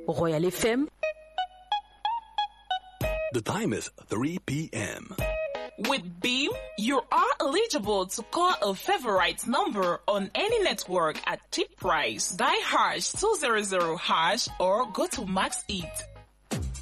Royal FM. The time is 3 p.m. With Beam, you are eligible to call a favorite number on any network at cheap price. Dial #200# or go to Max It.